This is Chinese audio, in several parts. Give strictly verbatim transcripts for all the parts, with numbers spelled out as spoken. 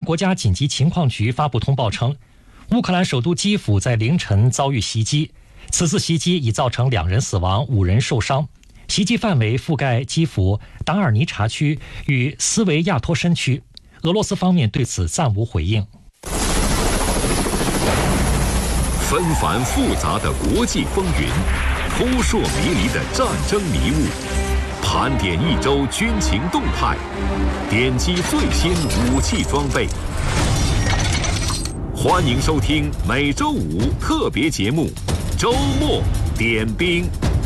国家紧急情况局发布通报称，乌克兰首都基辅在凌晨遭遇袭击，此次袭击已造成两人死亡、五人受伤。袭击范围覆盖基辅、达尔尼察区与斯维亚托申区。俄罗斯方面对此暂无回应。 纷繁复杂的国际风云，扑朔迷离的战争迷雾，盘点一周军情动态，点击最新武器装备。欢迎收听每周五特别节目《周末点兵》。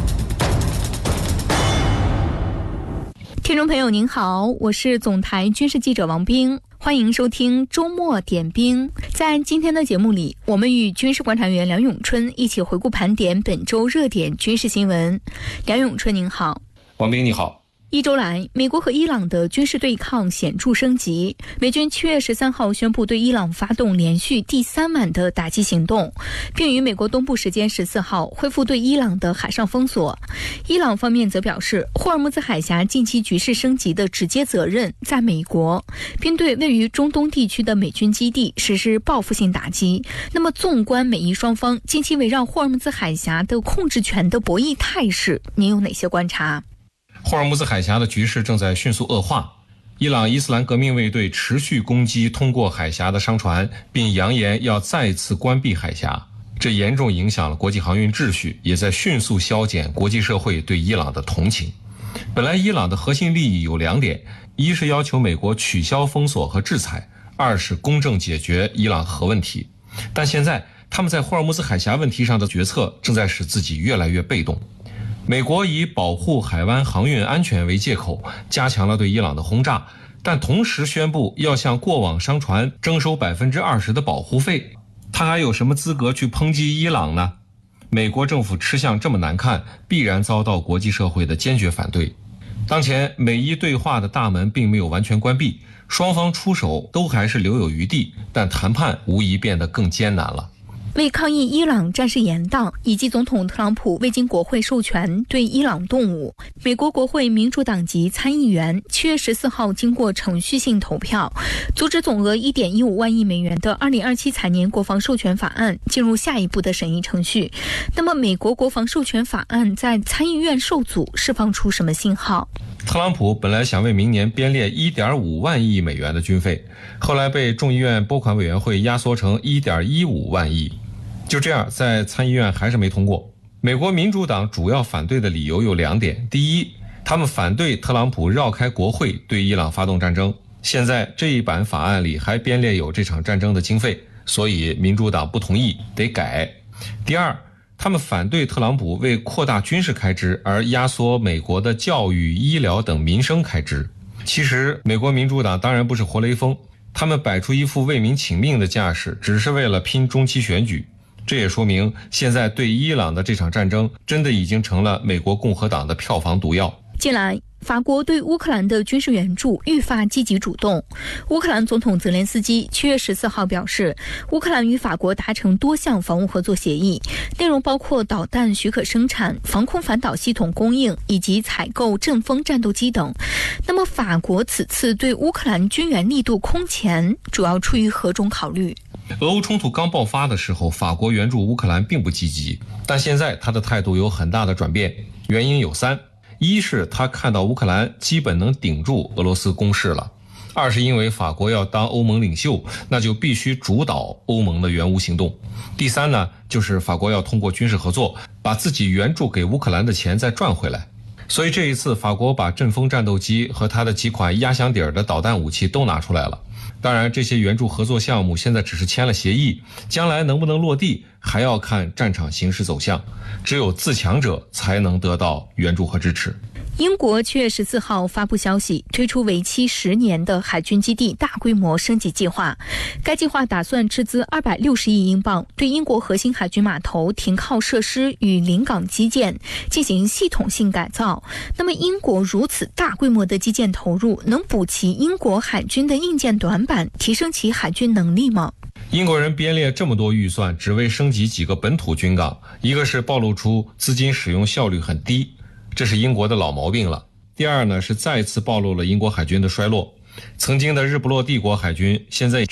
听众朋友您好，我是总台军事记者王冰，欢迎收听周末点兵。在今天的节目里，我们与军事观察员梁永春一起回顾盘点本周热点军事新闻。梁永春您好。 王冰你好。 一周来，美国和伊朗的军事对抗显著升级。美军七月十三号宣布对伊朗发动连续第三晚的打击行动，并于美国东部时间十四号恢复对伊朗的海上封锁。伊朗方面则表示，霍尔木兹海峡近期局势升级的直接责任在美国，并对位于中东地区的美军基地实施报复性打击。那么，纵观美伊双方近期围绕霍尔木兹海峡的控制权的博弈态势，您有哪些观察？ 霍尔木兹海峡的局势正在迅速恶化，伊朗伊斯兰革命卫队持续攻击通过海峡的商船，并扬言要再次关闭海峡，这严重影响了国际航运秩序，也在迅速消减国际社会对伊朗的同情。本来伊朗的核心利益有两点，一是要求美国取消封锁和制裁，二是公正解决伊朗核问题。但现在他们在霍尔木兹海峡问题上的决策正在使自己越来越被动。美国以保护海湾航运安全为借口，加强了对伊朗的轰炸，但同时宣布要向过往商船征收 百分之二十 的保护费。他还有什么资格去抨击伊朗呢？美国政府吃相这么难看，必然遭到国际社会的坚决反对。当前美伊对话的大门并没有完全关闭，双方出手都还是留有余地，但谈判无疑变得更艰难了。 为抗议伊朗战事延宕以及总统特朗普未经国会授权对伊朗动武，美国国会民主党籍参议员七月十四号经过程序性投票，阻止总额 一点一五万亿美元的二零二七财年国防授权法案进入下一步的审议程序。那么美国国防授权法案在参议院受阻，释放出什么信号？ 特朗普本来想为明年编列 一点五万亿美元的军费，后来被众议院拨款委员会压缩成 一点一五万亿。就这样，在参议院还是没通过。美国民主党主要反对的理由有两点：第一，他们反对特朗普绕开国会对伊朗发动战争，现在这一版法案里还编列有这场战争的经费，所以民主党不同意，得改。第二，他们反对特朗普为扩大军事开支而压缩美国的教育、医疗等民生开支。其实美国民主党当然不是活雷锋，他们摆出一副为民请命的架势，只是为了拼中期选举。这也说明，现在对伊朗的这场战争真的已经成了美国共和党的票房毒药。 近来，法国对乌克兰的军事援助愈发积极主动。乌克兰总统泽连斯基七月十四号表示，乌克兰与法国达成多项防务合作协议，内容包括导弹许可生产、防空反导系统供应以及采购阵风战斗机等。那么，法国此次对乌克兰军援力度空前，主要出于何种考虑？ 俄乌冲突刚爆发的时候，法国援助乌克兰并不积极，但现在他的态度有很大的转变，原因有三：一是他看到乌克兰基本能顶住俄罗斯攻势了；二是因为法国要当欧盟领袖，那就必须主导欧盟的援乌行动；第三呢，就是法国要通过军事合作，把自己援助给乌克兰的钱再赚回来。所以这一次，法国把阵风战斗机和他的几款压箱底儿的导弹武器都拿出来了。当然，这些援助合作项目现在只是签了协议，将来能不能落地，还要看战场形势走向。只有自强者才能得到援助和支持。 英国七月十四号发布消息，推出为期十年的海军基地大规模升级计划。该计划打算斥资二百六十亿英镑，对英国核心海军码头、停靠设施与临港基建进行系统性改造。那么，英国如此大规模的基建投入，能补齐英国海军的硬件短板，提升其海军能力吗？ 英国人编列这么多预算，只为升级几个本土军港，一个是暴露出资金使用效率很低，这是英国的老毛病了。第二呢，是再次暴露了英国海军的衰落。曾经的日不落帝国海军，现在